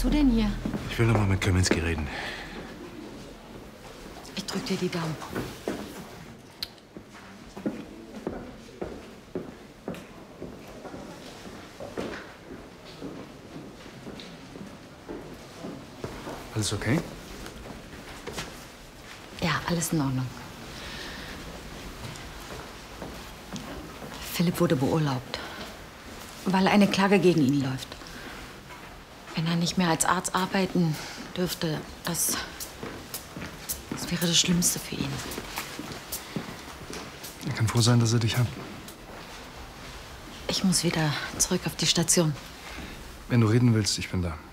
machst du denn hier? Ich will noch mal mit Kaminski reden. Ich drück dir die Daumen. Alles okay? Ja, alles in Ordnung. Philipp wurde beurlaubt, weil eine Klage gegen ihn läuft. Wenn er nicht mehr als Arzt arbeiten dürfte, das wäre das Schlimmste für ihn. Er kann froh sein, dass er dich hat. Ich muss wieder zurück auf die Station. Wenn du reden willst, ich bin da.